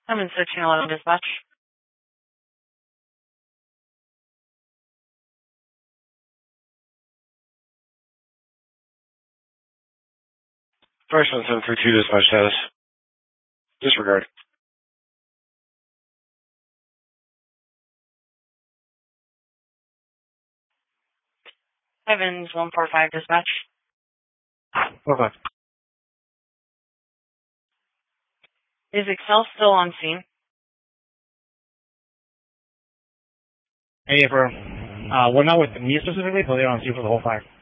I'm in 1311 dispatch. First 1732 dispatch status. Disregard. Evans 145 dispatch. Okay. Is Excel still on scene? Hey, for, well, not with me specifically, but they're on scene for the whole fire.